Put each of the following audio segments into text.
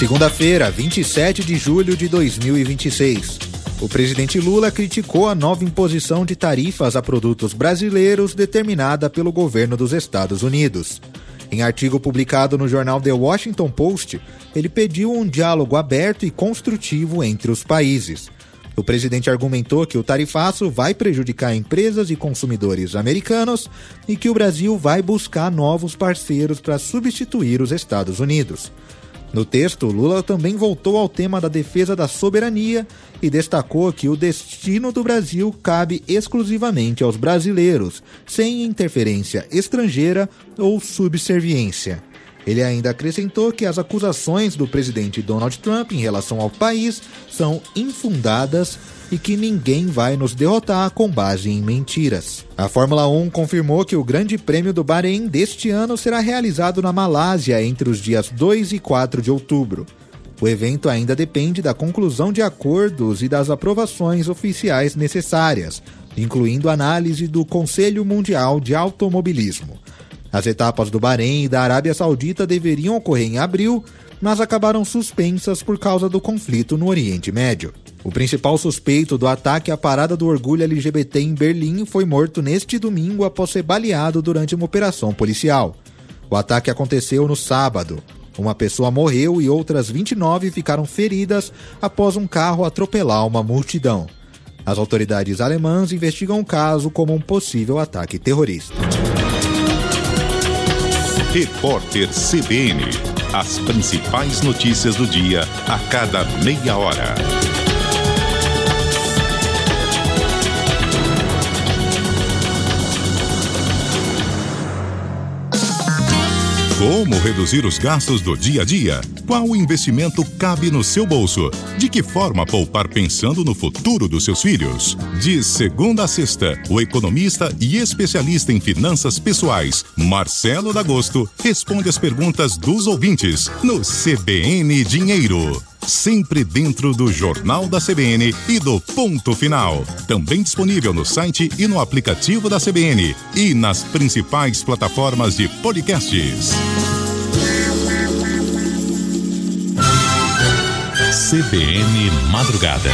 Segunda-feira, 27 de julho de 2026. O presidente Lula criticou a nova imposição de tarifas a produtos brasileiros determinada pelo governo dos Estados Unidos. Em artigo publicado no jornal The Washington Post, ele pediu um diálogo aberto e construtivo entre os países. O presidente argumentou que o tarifaço vai prejudicar empresas e consumidores americanos e que o Brasil vai buscar novos parceiros para substituir os Estados Unidos. No texto, Lula também voltou ao tema da defesa da soberania e destacou que o destino do Brasil cabe exclusivamente aos brasileiros, sem interferência estrangeira ou subserviência. Ele ainda acrescentou que as acusações do presidente Donald Trump em relação ao país são infundadas e que ninguém vai nos derrotar com base em mentiras. A Fórmula 1 confirmou que o Grande Prêmio do Bahrein deste ano será realizado na Malásia entre os dias 2 e 4 de outubro. O evento ainda depende da conclusão de acordos e das aprovações oficiais necessárias, incluindo análise do Conselho Mundial de Automobilismo. As etapas do Bahrein e da Arábia Saudita deveriam ocorrer em abril, mas acabaram suspensas por causa do conflito no Oriente Médio. O principal suspeito do ataque à Parada do Orgulho LGBT em Berlim foi morto neste domingo após ser baleado durante uma operação policial. O ataque aconteceu no sábado. Uma pessoa morreu e outras 29 ficaram feridas após um carro atropelar uma multidão. As autoridades alemãs investigam o caso como um possível ataque terrorista. Repórter CBN. As principais notícias do dia a cada meia hora. Como reduzir os gastos do dia a dia? Qual investimento cabe no seu bolso? De que forma poupar pensando no futuro dos seus filhos? De segunda a sexta, o economista e especialista em finanças pessoais, Marcelo D'Agosto, responde as perguntas dos ouvintes no CBN Dinheiro. Sempre dentro do Jornal da CBN e do Ponto Final. Também disponível no site e no aplicativo da CBN e nas principais plataformas de podcasts. CBN Madrugada.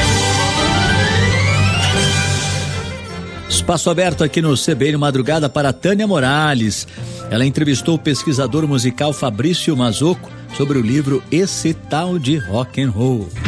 Espaço aberto aqui no CBN Madrugada para Tânia Morales. Ela entrevistou o pesquisador musical Fabrício Mazzocco sobre o livro Esse Tal de Rock and Roll.